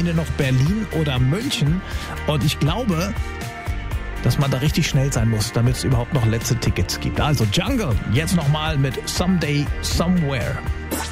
Ende noch Berlin oder München. Und ich glaube, dass man da richtig schnell sein muss, damit es überhaupt noch letzte Tickets gibt. Also Jungle, jetzt nochmal mit Someday, Somewhere.